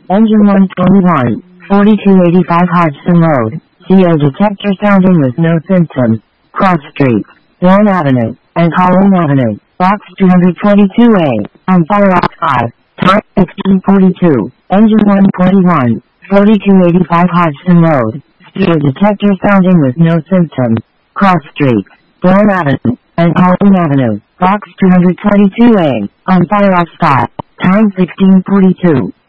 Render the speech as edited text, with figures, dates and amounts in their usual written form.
Engine 121, 4285 Hodgson Road. CO detector sounding with no symptoms. Cross Street, Warren Avenue, and Colleen Avenue. Box 222A. On fire off 5. Time 1642. Engine 121, 4285 Hodgson Road. CO detector sounding with no symptoms. Cross Street, Warren Avenue, and Colleen Avenue. Box 222A. On fire off 5. Time 1642.